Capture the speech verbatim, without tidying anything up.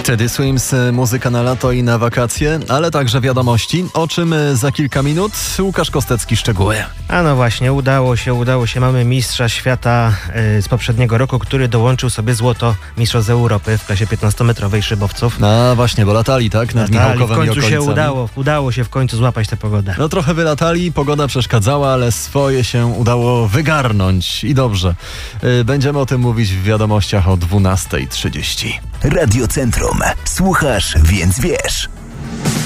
Teddy Swims, muzyka na lato i na wakacje, ale także wiadomości, o czym za kilka minut. Łukasz Kostecki, szczegóły. A no właśnie, udało się, udało się. Mamy mistrza świata y, z poprzedniego roku, który dołączył sobie złoto mistrzostw Europy w klasie piętnastometrowej szybowców. No właśnie, bo latali, tak? Nad Latali, Michałkowem w i końcu się okolicami. udało, udało się w końcu złapać tę pogodę. No trochę wylatali, pogoda przeszkadzała, ale swoje się udało wygarnąć i dobrze. Y, Będziemy o tym mówić w wiadomościach o dwunasta trzydzieści. Radio Centrum. Słuchasz, więc wiesz.